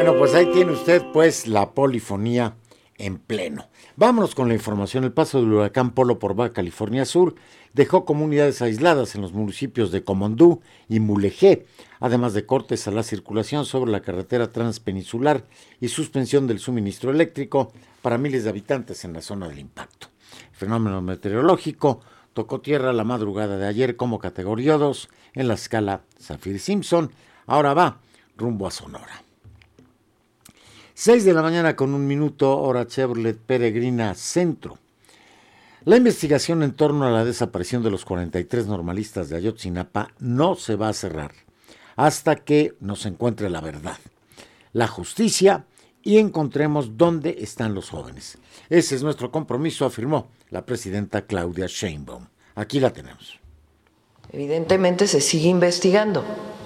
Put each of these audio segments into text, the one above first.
Bueno, pues ahí tiene usted pues la polifonía en pleno. Vámonos con la información. El paso del huracán Polo por Baja California Sur dejó comunidades aisladas en los municipios de Comondú y Mulegé, además de cortes a la circulación sobre la carretera transpeninsular y suspensión del suministro eléctrico para miles de habitantes en la zona del impacto. El fenómeno meteorológico tocó tierra la madrugada de ayer como categoría 2 en la escala Saffir-Simpson. Ahora va rumbo a Sonora. 6 de la mañana con 1 minuto, hora Chevrolet Peregrina Centro. La investigación en torno a la desaparición de los 43 normalistas de Ayotzinapa no se va a cerrar hasta que nos encuentre la verdad, la justicia y encontremos dónde están los jóvenes. Ese es nuestro compromiso, afirmó la presidenta Claudia Sheinbaum. Aquí la tenemos. Evidentemente se sigue investigando.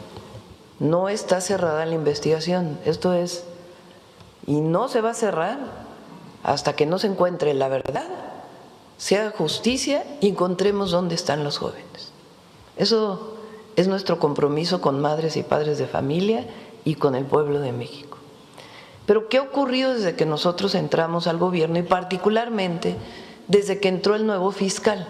No está cerrada la investigación. Esto es... Y no se va a cerrar hasta que no se encuentre la verdad, se haga justicia y encontremos dónde están los jóvenes. Eso es nuestro compromiso con madres y padres de familia y con el pueblo de México. Pero ¿qué ha ocurrido desde que nosotros entramos al gobierno y particularmente desde que entró el nuevo fiscal?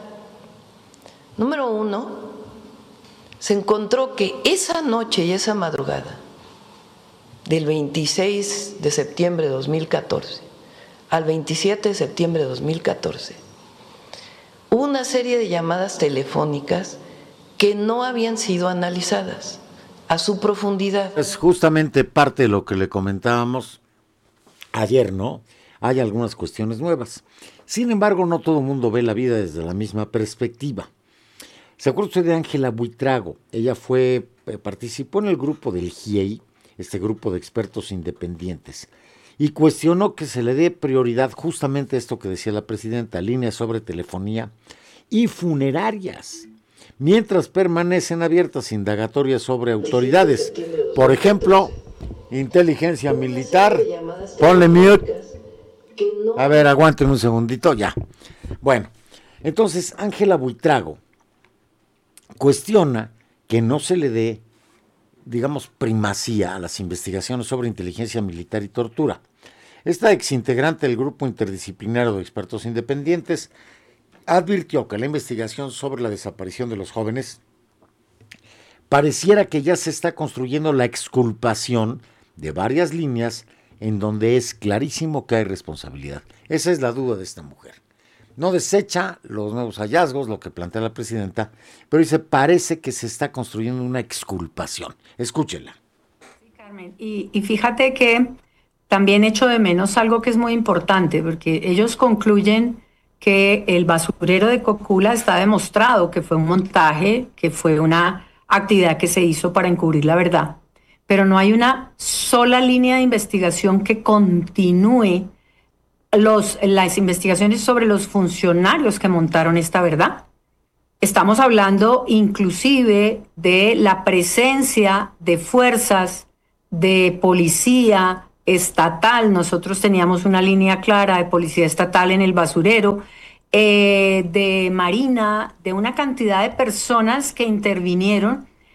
Número uno, se encontró que esa noche y esa madrugada del 26 de septiembre de 2014 al 27 de septiembre de 2014, hubo una serie de llamadas telefónicas que no habían sido analizadas a su profundidad. Es justamente parte de lo que le comentábamos ayer, ¿no? Hay algunas cuestiones nuevas. Sin embargo, no todo el mundo ve la vida desde la misma perspectiva. ¿Se acuerda usted de Ángela Buitrago? Ella participó en el grupo del GIEI, este grupo de expertos independientes, y cuestionó que se le dé prioridad justamente a esto que decía la presidenta, líneas sobre telefonía y funerarias, mientras permanecen abiertas indagatorias sobre autoridades. Por ejemplo, inteligencia militar. Ponle mute. A ver, aguanten un segundito, ya. Bueno, entonces Ángela Buitrago cuestiona que no se le dé, digamos, primacía a las investigaciones sobre inteligencia militar y tortura. Esta exintegrante del grupo interdisciplinario de expertos independientes advirtió que la investigación sobre la desaparición de los jóvenes pareciera que ya se está construyendo la exculpación de varias líneas en donde es clarísimo que hay responsabilidad. Esa es la duda de esta mujer. No desecha los nuevos hallazgos, lo que plantea la presidenta, pero dice, parece que se está construyendo una exculpación. Escúchela. Sí, Carmen, y fíjate que también echo de menos algo que es muy importante, porque ellos concluyen que el basurero de Cocula está demostrado que fue un montaje, que fue una actividad que se hizo para encubrir la verdad, pero no hay una sola línea de investigación que continúe las investigaciones sobre los funcionarios que montaron esta verdad. Estamos hablando inclusive de la presencia de fuerzas de policía estatal. Nosotros teníamos una línea clara de policía estatal en el basurero, de Marina, de una cantidad de personas que intervinieron